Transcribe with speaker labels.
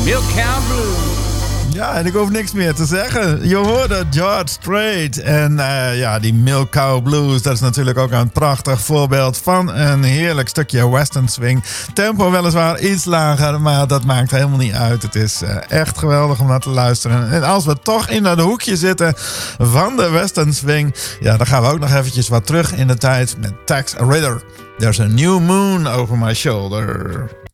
Speaker 1: Milk Cow Blues.
Speaker 2: Ja, en ik hoef niks meer te zeggen. Je hoorde George Strait. En die Milk Cow Blues, dat is natuurlijk ook een prachtig voorbeeld van een heerlijk stukje western swing. Tempo weliswaar iets lager, maar dat maakt helemaal niet uit. Het is echt geweldig om naar te luisteren. En als we toch in dat hoekje zitten van de western swing, ja, dan gaan we ook nog eventjes wat terug in de tijd met Tex Ritter. There's a new moon over my shoulder.